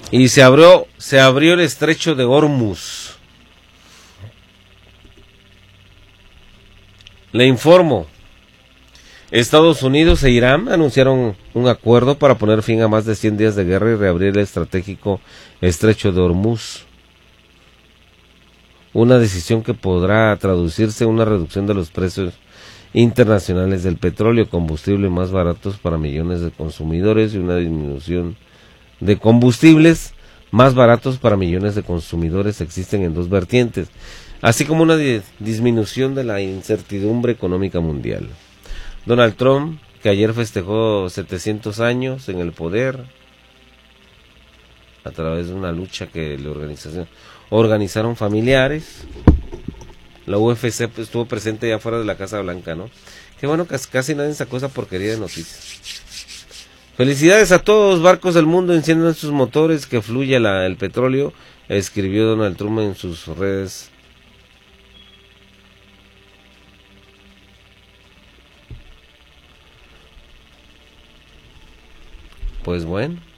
Y se abrió el estrecho de Hormuz. Le informo. Estados Unidos e Irán anunciaron un acuerdo para poner fin a más de 100 días de guerra y reabrir el estratégico estrecho de Hormuz. Una decisión que podrá traducirse en una reducción de los precios internacionales del petróleo, combustible más baratos para millones de consumidores, y una disminución de combustibles más baratos para millones de consumidores existen en dos vertientes, así como una disminución de la incertidumbre económica mundial. Donald Trump, que ayer festejó 700 años en el poder a través de una lucha que le organizaron familiares. La UFC estuvo presente ya fuera de la Casa Blanca, ¿no? Qué bueno que casi nadie sacó esa porquería de noticias. Felicidades a todos, barcos del mundo, enciendan sus motores, que fluya el petróleo, escribió Donald Trump en sus redes. Pues bueno.